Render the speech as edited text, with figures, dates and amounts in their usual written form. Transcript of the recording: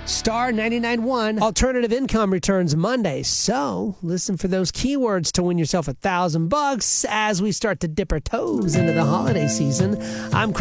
Star 99.1 Alternative Income returns Monday. So listen for those keywords to win yourself $1,000 as we start to dip our toes into the holiday season. I'm